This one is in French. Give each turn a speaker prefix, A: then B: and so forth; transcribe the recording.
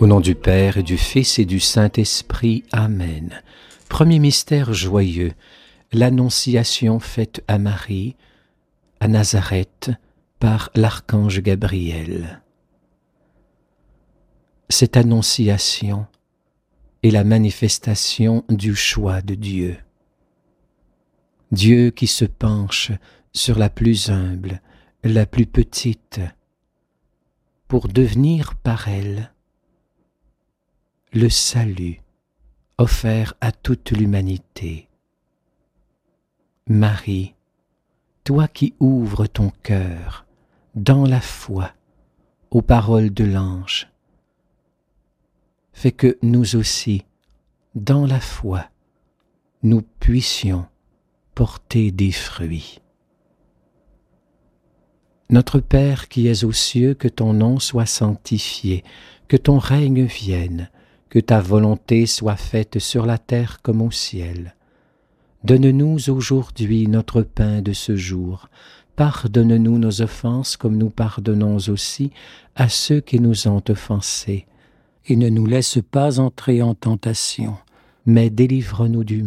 A: Au nom du Père et du Fils et du Saint-Esprit. Amen. Premier mystère joyeux, l'Annonciation faite à Marie, à Nazareth, par l'archange Gabriel. Cette Annonciation est la manifestation du choix de Dieu. Dieu qui se penche sur la plus humble, la plus petite, pour devenir par elle le salut offert à toute l'humanité. Marie, toi qui ouvres ton cœur dans la foi aux paroles de l'ange, fais que nous aussi, dans la foi, nous puissions porter des fruits. Notre Père qui es aux cieux, que ton nom soit sanctifié, que ton règne vienne, que ta volonté soit faite sur la terre comme au ciel. Donne-nous aujourd'hui notre pain de ce jour. Pardonne-nous nos offenses comme nous pardonnons aussi à ceux qui nous ont offensés. Et ne nous laisse pas entrer en tentation, mais délivre-nous du mal.